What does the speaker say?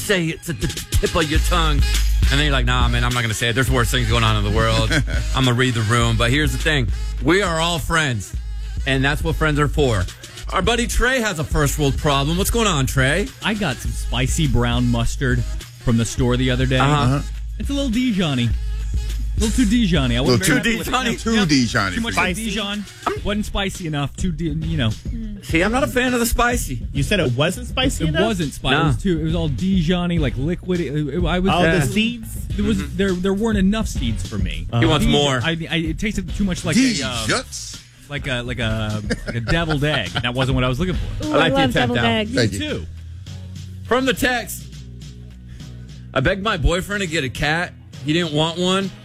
say it's at the tip of your tongue. And then you're like, nah, man, I'm not going to say it. There's worse things going on in the world. I'm going to read the room. But here's the thing. We are all friends. And that's what friends are for. Our buddy Trey has a first world problem. What's going on, Trey? I got some spicy brown mustard from the store the other day. It's a little Dijon-y. A little too Dijon-y. I wasn't Too very happy with it. Dijon-y? Too Dijon-y. Too much like Dijon. Wasn't spicy enough. See, I'm not a fan of the spicy. You said it wasn't spicy It enough? wasn't spicy. No. It was all Dijon-y, like liquid. The seeds? There weren't enough seeds for me. He wants more. It tasted too much like Dijuts. like a deviled egg. That wasn't what I was looking for. Ooh, I like the love attack deviled down. eggs. Thank you. Too. From the text, I begged my boyfriend to get a cat. He didn't want one.